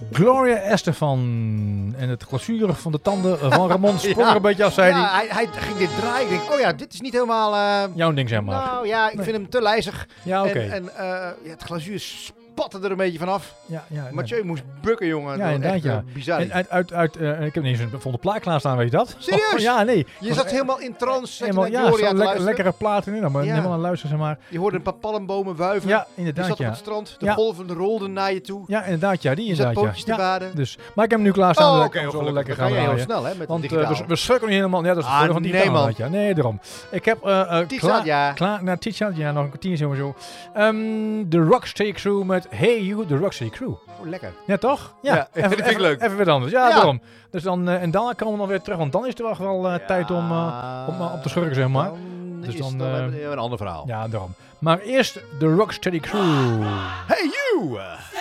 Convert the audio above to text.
Gloria Estefan en het glazuur van de tanden van Ramon sprong er een beetje af, zei hij. Hij ging dit draaien. Ik denk, dit is niet helemaal... Jouw ding, zeg maar. Nou ja, ik vind hem te lijzig. Ja, oké. En het glazuur spatte er een beetje vanaf. Ja, Mathieu moest bukken, jongen. Ja, inderdaad, ja. Bizar. En ik heb niet eens een volle plaat klaarstaan, weet je dat? Serieus? Oh, ja, nee. Je zat helemaal in trance. Helemaal, lekkere platen in, maar helemaal aan luisteren, zeg maar. Je hoorde een paar palmbomen wuiven. Ja, inderdaad, je zat op het strand. De golven rolden naar je toe. Ja, inderdaad, ja. Die je zat inderdaad, pootjes te baden. Dus, maar ik heb hem nu klaarstaan. Oh, oké. Zo lekker gaan gaan heel snel, hè, met want digitaal. we schrikken niet helemaal. Ja, dat is het voordeel van digitaal. Ja. Nee, daarom. Ik heb klaar, T-shirt, ja, nog een kwartier sowieso. De Rocksteady Crew met Hey You, de Rocksteady Crew. Oh, lekker. Ja, toch? Ja, dat vind ik leuk. Even weer anders. Ja, daarom. Dus dan, en daarna komen we dan weer terug, want dan is er wel tijd om op te schurken, zeg maar. Dus dan hebben we een ander verhaal. Ja, daarom. Maar eerst de Rocksteady Crew. Hey you!